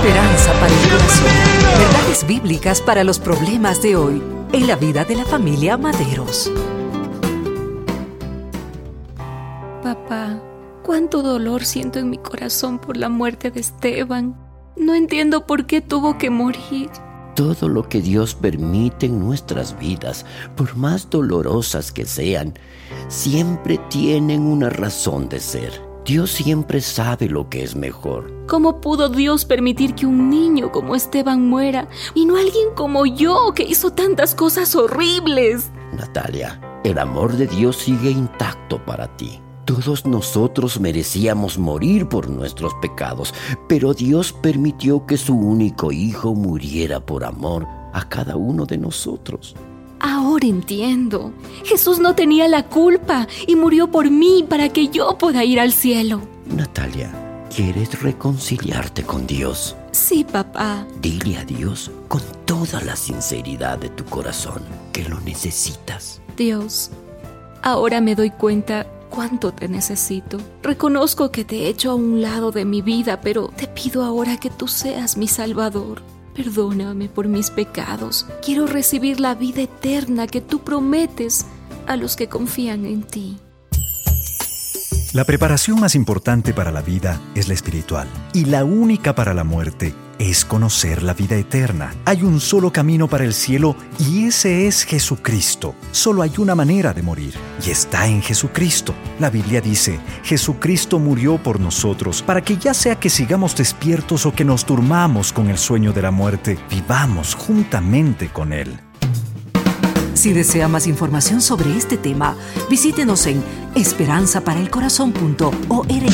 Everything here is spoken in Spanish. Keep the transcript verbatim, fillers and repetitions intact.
Esperanza para el corazón. Verdades bíblicas para los problemas de hoy en la vida de la familia Maderos. Papá, cuánto dolor siento en mi corazón por la muerte de Esteban. No entiendo por qué tuvo que morir. Todo lo que Dios permite en nuestras vidas, por más dolorosas que sean, siempre tienen una razón de ser. Dios siempre sabe lo que es mejor. ¿Cómo pudo Dios permitir que un niño como Esteban muera y no alguien como yo que hizo tantas cosas horribles? Natalia, el amor de Dios sigue intacto para ti. Todos nosotros merecíamos morir por nuestros pecados, pero Dios permitió que su único hijo muriera por amor a cada uno de nosotros. Ahora entiendo. Jesús no tenía la culpa y murió por mí para que yo pueda ir al cielo. Natalia, ¿quieres reconciliarte con Dios? Sí, papá. Dile a Dios con toda la sinceridad de tu corazón que lo necesitas. Dios, ahora me doy cuenta cuánto te necesito. Reconozco que te he hecho a un lado de mi vida, pero te pido ahora que tú seas mi Salvador. Perdóname por mis pecados. Quiero recibir la vida eterna que tú prometes a los que confían en ti. La preparación más importante para la vida es la espiritual, y la única para la muerte es conocer la vida eterna. Hay un solo camino para el cielo y ese es Jesucristo. Solo hay una manera de morir y está en Jesucristo. La Biblia dice, Jesucristo murió por nosotros para que ya sea que sigamos despiertos o que nos durmamos con el sueño de la muerte, vivamos juntamente con Él. Si desea más información sobre este tema, visítenos en esperanza para el corazón punto org.